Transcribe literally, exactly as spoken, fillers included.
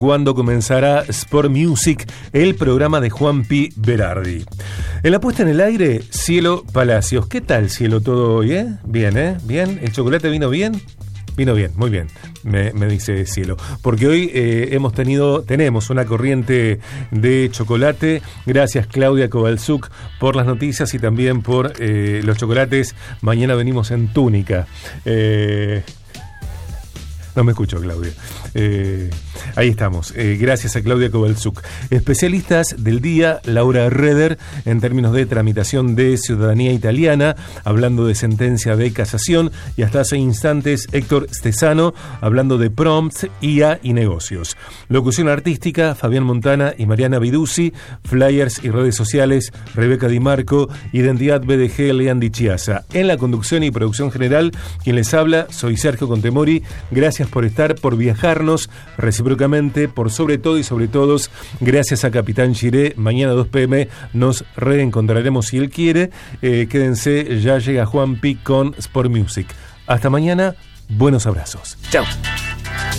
Cuando comenzará Sport Music, el programa de Juan Pi Berardi. En la puesta en el aire, Cielo Palacios. ¿Qué tal, Cielo, todo hoy, eh? Bien, ¿eh? Bien. ¿El chocolate vino bien? Vino bien, muy bien, me, me dice Cielo. Porque hoy eh, hemos tenido, tenemos una corriente de chocolate. Gracias, Claudia Kovalchuk, por las noticias y también por eh, los chocolates. Mañana venimos en túnica. Eh... No me escucho, Claudia. Eh, ahí estamos. Eh, gracias a Claudia Kovalchuk. Especialistas del día, Laura Reder, en términos de tramitación de ciudadanía italiana, hablando de sentencia de casación, y hasta hace instantes Héctor Stesano, hablando de prompts, I A y negocios. Locución artística, Fabián Montana y Mariana Viduzzi. Flyers y redes sociales, Rebeca Di Marco. Identidad B D G, Lean Di Chiasa. En la conducción y producción general, quien les habla, soy Sergio Contemori. Gracias por estar, por viajarnos recíprocamente, por sobre todo y sobre todos, gracias a Capitán Giré. Mañana a dos pe eme nos reencontraremos si él quiere. Eh, quédense, ya llega Juan Pi con Sport Music. Hasta mañana, buenos abrazos. Chao.